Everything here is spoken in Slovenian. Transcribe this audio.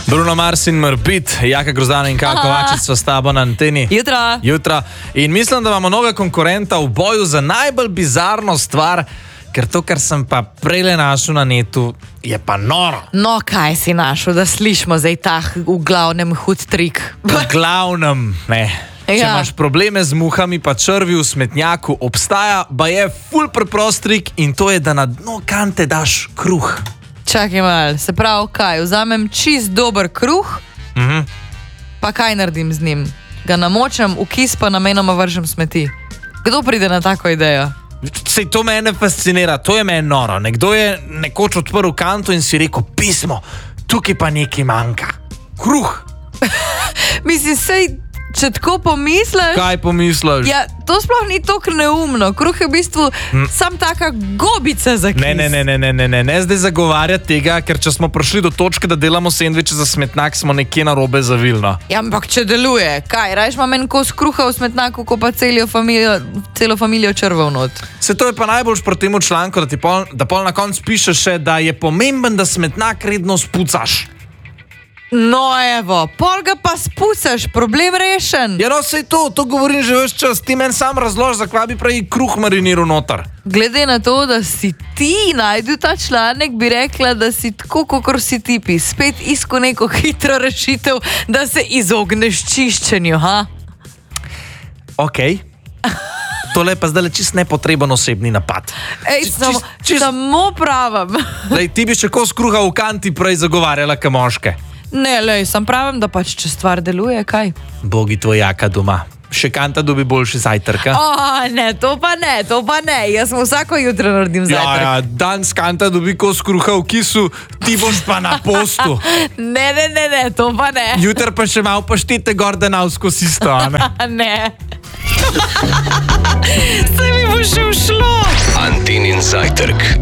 Bruno Mars in Morbid, Jaka Grozdana in Kaja Kovačič sva s tabo na anteni. Jutra. In mislim, da imamo novega konkurenta v boju za najbolj bizarno stvar, ker to, kar sem pa prejle našel na netu, je pa noro. No, kaj si našel, da slišimo zdaj ta v glavnem hud trik? V glavnem, ne. Če imaš probleme z muhami pa črvi v smetnjaku, obstaja je ful preprost trik in to je, da na dno kante daš kruh. Čakaj malo, se pravi kaj, vzamem čist dober kruh, pa kaj naredim z njim? Ga namočem v kis pa namenoma vržem smeti. Kdo pride na tako idejo? Sej to mene fascinira, to je meni noro. Nekdo je nekoč odprl kanto in si rekel, pismo, tukaj pa nekaj manjka. Kruh. Mislim, sej, če tako pomisliš... Kaj pomisliš? Ja, to sploh ni toliko neumno. Kruh je v bistvu sam taka gobica za kis. Ne zdaj zagovarjati tega, ker če smo prišli do točke, da delamo sendviče za smetnak, smo nekje narobe zavilno. Ja, ampak če deluje, kaj? Rajš imam en kos kruha v smetnaku, ko pa celo familijo črval not. Se to je pa najboljš pri temu članku, da pol na koncu piše še, da je pomemben, da smetnak redno spucaš. No evo, pol ga pa spucaš, problem rešen. Ja no, sej to govorim že ves čas, ti meni sam razlož, zakaj bi prej kruh mariniral noter. Glede na to, da si ti najdel ta članek, bi rekla, da si tako, kakor si tipi, spet iskal neko hitro rešitev, da se izogneš čiščenju, ha? Okej. Tole je pa zdaj čist nepotreben osebni napad. Ej, samo pravim. Lej, ti bi še kos kruha v kanti prej zagovarjala ka moške. Ne, lej, sam pravim, da pač če stvar deluje, kaj? Bogi tvojaka doma. Še kanta dobi boljši zajtrk. Ne, to pa ne. Jaz mu vsako jutro naredim zajtrk. Ja, danes kanta dobi kos kruha v kisu, ti boš pa na postu. Ne, to pa ne. Jutr pa še malo paštete gordenavsko sisto, ne? Ne. Se mi bo še ušlo. Antenin zajtrk.